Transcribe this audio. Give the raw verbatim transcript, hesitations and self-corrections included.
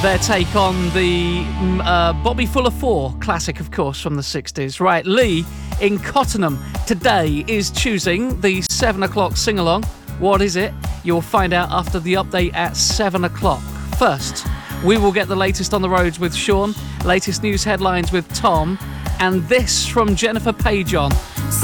their take on the uh, Bobby Fuller four classic, of course, from the sixties. Right, Lee in Cottenham today is choosing the seven o'clock sing-along. What is it? You'll find out after the update at seven o'clock. First, we will get the latest on the roads with Sean, latest news headlines with Tom, and this from Jennifer Page on.